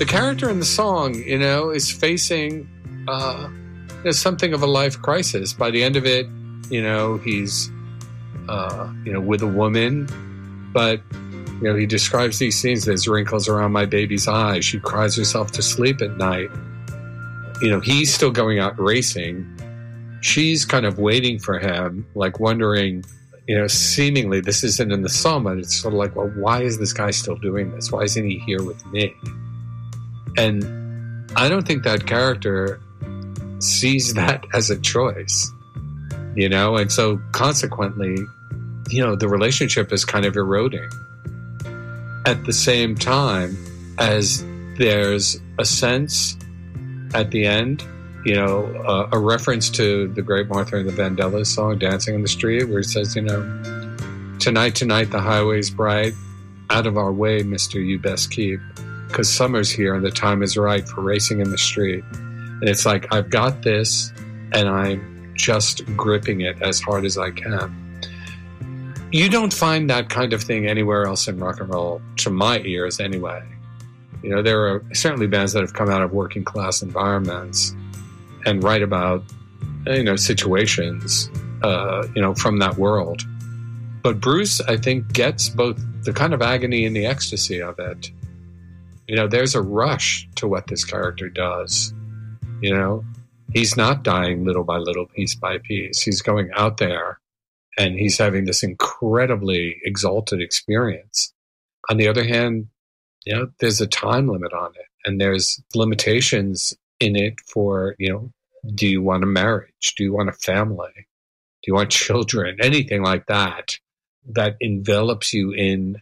the character in the song, is facing something of a life crisis. By the end of it, he's with a woman, but he describes these scenes. There's wrinkles around my baby's eyes. She cries herself to sleep at night. He's still going out racing. She's kind of waiting for him, like wondering, seemingly this isn't in the song, but it's sort of like, well, why is this guy still doing this? Why isn't he here with me? And I don't think that character sees that as a choice, and so consequently, the relationship is kind of eroding. At the same time as there's a sense at the end, a reference to the great Martha and the Vandellas song, Dancing in the Street, where it says, tonight, the highway's bright, out of our way, mister, you best keep, because summer's here and the time is right for racing in the street. And it's like, I've got this, and I'm just gripping it as hard as I can. You don't find that kind of thing anywhere else in rock and roll, to my ears anyway. There are certainly bands that have come out of working class environments and write about, situations, from that world. But Bruce, I think, gets both the kind of agony and the ecstasy of it. There's a rush to what this character does. He's not dying little by little, piece by piece. He's going out there and he's having this incredibly exalted experience. On the other hand, there's a time limit on it, and there's limitations in it for, do you want a marriage? Do you want a family? Do you want children? Anything like that envelops you in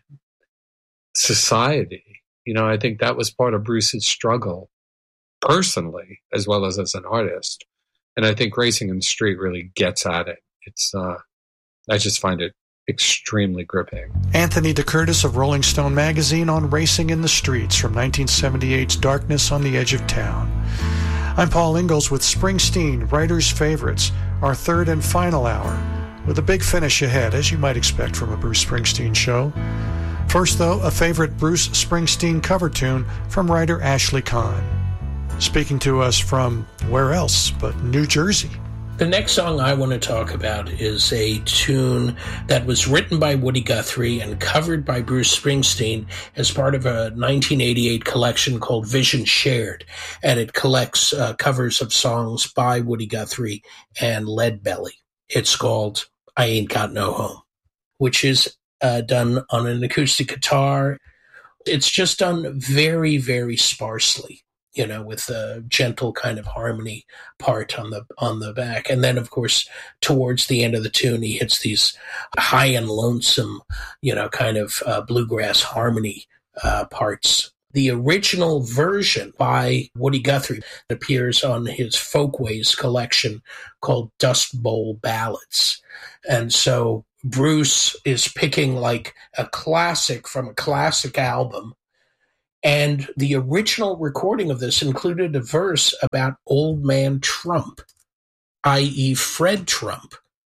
society. I think that was part of Bruce's struggle personally, as well as an artist. And I think Racing in the Street really gets at it. It's, I just find it extremely gripping. Anthony DeCurtis of Rolling Stone magazine on Racing in the Streets from 1978's Darkness on the Edge of Town. I'm Paul Ingalls with Springsteen, Writer's Favorites, our third and final hour, with a big finish ahead, as you might expect from a Bruce Springsteen show. First, though, a favorite Bruce Springsteen cover tune from writer Ashley Kahn. Speaking to us from where else but New Jersey. The next song I want to talk about is a tune that was written by Woody Guthrie and covered by Bruce Springsteen as part of a 1988 collection called Vision Shared, and it collects covers of songs by Woody Guthrie and Leadbelly. It's called I Ain't Got No Home, which is done on an acoustic guitar. It's just done very, very sparsely, with a gentle kind of harmony part on the back. And then, of course, towards the end of the tune, he hits these high and lonesome, kind of bluegrass harmony parts. The original version by Woody Guthrie appears on his Folkways collection called Dust Bowl Ballads. And so Bruce is picking like a classic from a classic album. And the original recording of this included a verse about Old Man Trump, i.e. Fred Trump,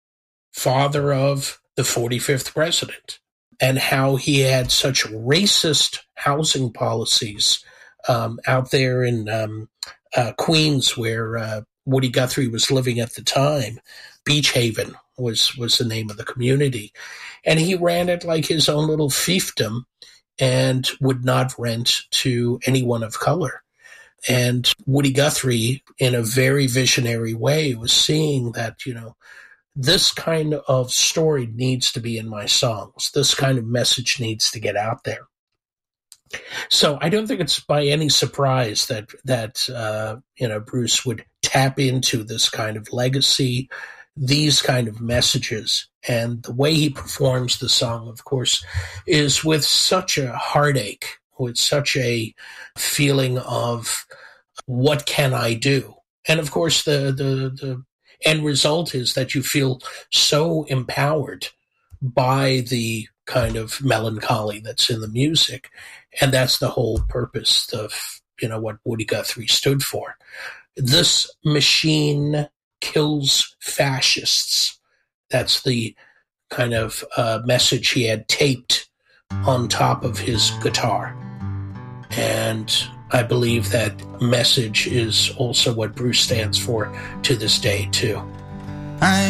father of the 45th president, and how he had such racist housing policies out there in Queens, where Woody Guthrie was living at the time. Beach Haven was the name of the community. And he ran it like his own little fiefdom and would not rent to anyone of color. And Woody Guthrie, in a very visionary way, was seeing that, this kind of story needs to be in my songs. This kind of message needs to get out there. So I don't think it's by any surprise that Bruce would tap into this kind of legacy, these kind of messages. And the way he performs the song, of course, is with such a heartache, with such a feeling of what can I do? And of course, the end result is that you feel so empowered by the kind of melancholy that's in the music. And that's the whole purpose of, what Woody Guthrie stood for. This machine kills fascists. That's the kind of message he had taped on top of his guitar. And I believe that message is also what Bruce stands for to this day, too.